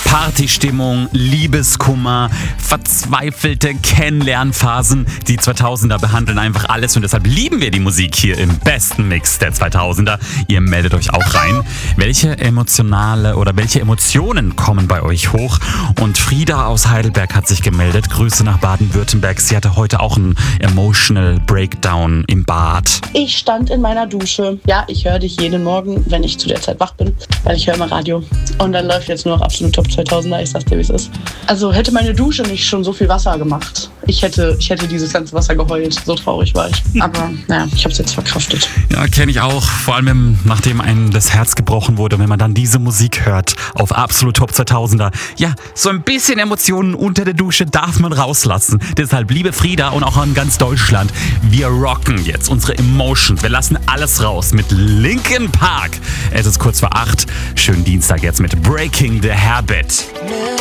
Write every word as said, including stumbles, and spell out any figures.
Partystimmung, Liebeskummer, verzweifelte Kennenlernphasen. Die zweitausender behandeln einfach alles und deshalb lieben wir die Musik hier im besten Mix der zweitausender. Ihr meldet euch auch rein. Welche emotionale oder welche Emotionen kommen bei euch hoch? Und Frieda aus Heidelberg hat sich gemeldet. Grüße nach Baden-Württemberg. Sie hatte heute auch einen emotional Breakdown im Bad. Ich stand in meiner Dusche. Ja, ich höre dich jeden Morgen, wenn ich zu der Zeit wach bin, weil ich höre immer Radio. Und dann läuft jetzt nur noch absolut Top zweitausender. Ich sag's dir, wie es ist. Also hätte meine Dusche nicht schon so viel Wasser gemacht. Ich hätte, ich hätte dieses ganze Wasser geheult. So traurig war ich. Aber naja, ich habe es jetzt verkraftet. Ja, kenne ich auch. Vor allem, nachdem einem das Herz gebrochen wurde, wenn man dann diese Musik hört auf absolut Top zweitausender. Ja, so ein bisschen Emotionen unter der Dusche darf man rauslassen. Deshalb, liebe Frieda und auch an ganz Deutschland, wir rocken jetzt unsere Emotions. Wir lassen alles raus mit Linkin Park. Es ist kurz vor acht. Schönen Dienstag jetzt mit Breaking the Habit.